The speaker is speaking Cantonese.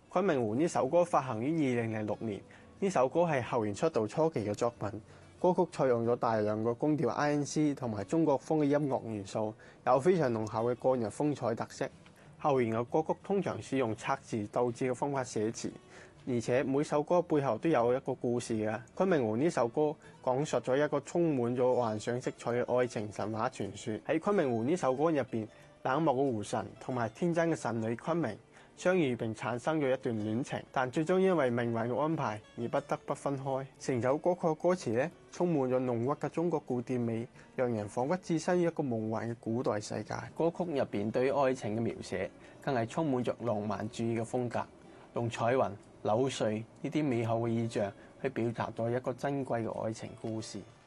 昆明湖呢首歌發行於2006年，呢首歌係後援出道初期嘅作品。歌曲採用咗大量嘅宮調 INC 同埋中國風嘅音樂元素，有非常濃厚嘅個人風采特色。後援嘅歌曲通常使用拆字鬥字嘅方法寫詞，而且每首歌背後都有一個故事嘅。昆明湖呢首歌講述咗一個充滿咗幻想色彩嘅愛情神話傳說。喺昆明湖呢首歌入邊，冷漠嘅湖神同埋天真嘅神女昆明相遇並產生咗一段戀情，但最終因為命運嘅安排而不得不分開。成首歌曲嘅歌詞咧，充滿咗濃郁嘅中國古典美，讓人彷彿置身於一個夢幻嘅古代世界。歌曲入邊對於愛情嘅描寫，更係充滿着浪漫主義嘅風格，用彩雲、柳絮呢啲美好嘅意象去表達咗一個珍貴嘅愛情故事。